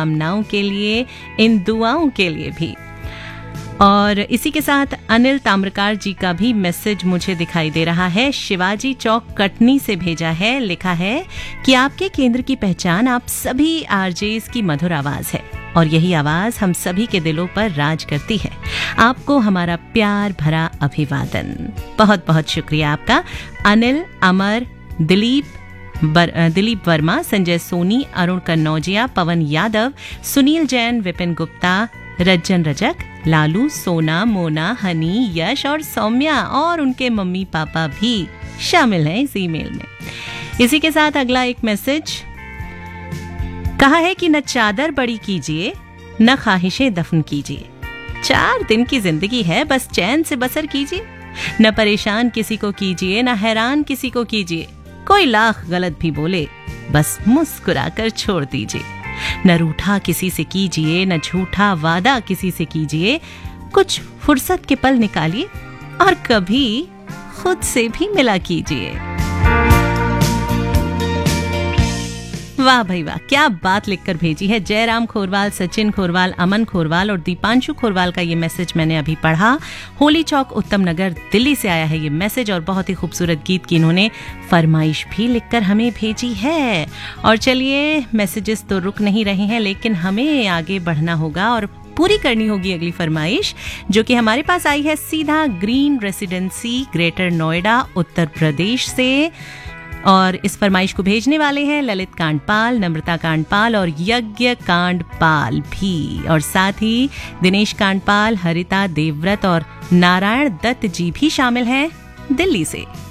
कामनाओं के लिए, इन दुआओं के लिए भी। और इसी के साथ अनिल ताम्रकार जी का भी मैसेज मुझे दिखाई दे रहा है। शिवाजी चौक कटनी से भेजा है, लिखा है कि आपके केंद्र की पहचान आप सभी आरजेस की मधुर आवाज है और यही आवाज हम सभी के दिलों पर राज करती है। आपको हमारा प्यार भरा अभिवादन। बहुत बहुत शुक्रिया आपका अनिल, अमर, दिलीप वर्मा, संजय सोनी, अरुण कन्नौजिया, पवन यादव, सुनील जैन, विपिन गुप्ता, रज्जन रजक, लालू, सोना, मोना, हनी, यश और सौम्या और उनके मम्मी पापा भी शामिल हैं इस ईमेल में। इसी के साथ अगला एक मैसेज कहा है कि न चादर बड़ी कीजिए न ख्वाहिशें दफन कीजिए, 4 दिन की जिंदगी है, बस चैन से बसर कीजिए। न परेशान किसी को कीजिए न हैरान किसी को कीजिए, कोई लाख गलत भी बोले बस मुस्कुराकर छोड़ दीजिए। न रूठा किसी से कीजिए न झूठा वादा किसी से कीजिए, कुछ फुर्सत के पल निकालिए और कभी खुद से भी मिला कीजिए। वाह भाई वाह, क्या बात लिखकर भेजी है। जयराम खोरवाल, सचिन खोरवाल, अमन खोरवाल और दीपांशु खोरवाल का ये मैसेज मैंने अभी पढ़ा। होली चौक, उत्तम नगर, दिल्ली से आया है ये मैसेज और बहुत ही खूबसूरत गीत की इन्होंने फरमाइश भी लिखकर हमें भेजी है। और चलिए, मैसेजेस तो रुक नहीं रहे हैं लेकिन हमें आगे बढ़ना होगा और पूरी करनी होगी अगली फरमाइश, जो कि हमारे पास आई है सीधा green residency, greater Noida, Uttar Pradesh से। और इस फरमाइश को भेजने वाले हैं ललित कांडपाल, नम्रता कांडपाल और यज्ञ कांडपाल भी, और साथ ही दिनेश कांडपाल, हरिता देवव्रत और नारायण दत्त जी भी शामिल हैं दिल्ली से।